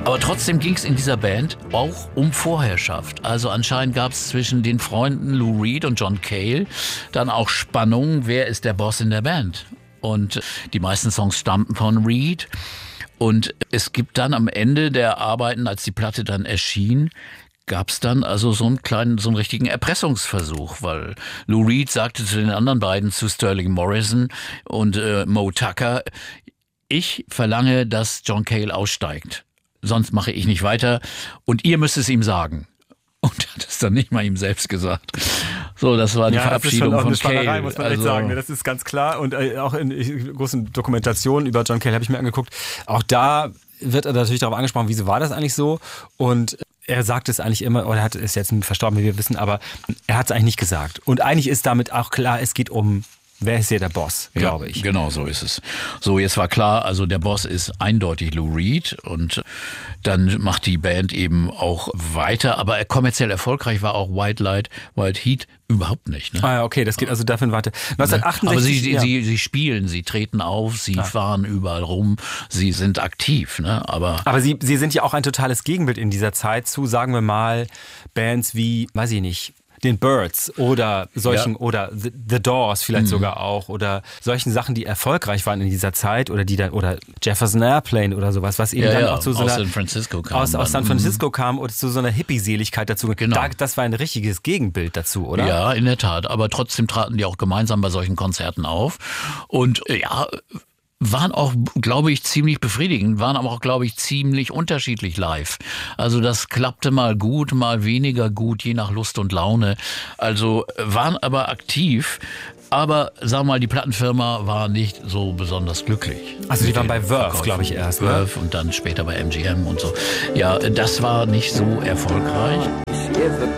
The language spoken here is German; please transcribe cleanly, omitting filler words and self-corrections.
Aber trotzdem ging es in dieser Band auch um Vorherrschaft. Also anscheinend gab es zwischen den Freunden Lou Reed und John Cale dann auch Spannungen, wer ist der Boss in der Band. Und die meisten Songs stammten von Reed. Und es gibt dann am Ende der Arbeiten, als die Platte dann erschien, gab es dann also so einen richtigen Erpressungsversuch, weil Lou Reed sagte zu den anderen beiden, zu Sterling Morrison und Mo Tucker, ich verlange, dass John Cale aussteigt. Sonst mache ich nicht weiter und ihr müsst es ihm sagen. Und er hat es dann nicht mal ihm selbst gesagt. So, das war die Verabschiedung von Cale. Das ist schon auch eine Spannerei, muss man echt sagen. Das ist ganz klar. Und auch in großen Dokumentationen über John Cale habe ich mir angeguckt. Auch da wird er natürlich darauf angesprochen, wieso war das eigentlich so? Und er sagt es eigentlich immer, oder ist jetzt verstorben, wie wir wissen, aber er hat es eigentlich nicht gesagt. Und eigentlich ist damit auch klar, es geht um, wer ist hier der Boss, glaube ich. Genau, so ist es. So, jetzt war klar, also der Boss ist eindeutig Lou Reed und dann macht die Band eben auch weiter, aber kommerziell erfolgreich war auch White Light, White Heat überhaupt nicht. Ne? Ah ja, okay, das geht also dafür weiter. 1968. Aber sie spielen, sie treten auf, sie fahren überall rum, sie sind aktiv. Ne? Aber sie sind ja auch ein totales Gegenbild in dieser Zeit zu, sagen wir mal, Bands wie, weiß ich nicht, den Byrds oder solchen oder The Doors vielleicht sogar auch oder solchen Sachen, die erfolgreich waren in dieser Zeit oder Jefferson Airplane oder sowas, was eben dann auch zu so einer aus San Francisco kam. Aus San Francisco kam und zu so einer Hippie-Seligkeit dazu. Genau. Das war ein richtiges Gegenbild dazu, oder? Ja, in der Tat. Aber trotzdem traten die auch gemeinsam bei solchen Konzerten auf und waren auch, glaube ich, ziemlich befriedigend, waren aber auch, glaube ich, ziemlich unterschiedlich live. Also das klappte mal gut, mal weniger gut, je nach Lust und Laune. Also waren aber aktiv, aber sagen wir mal, die Plattenfirma war nicht so besonders glücklich. Also die waren bei Verve, glaube ich, erst. Verve und dann später bei MGM und so. Ja, das war nicht so erfolgreich.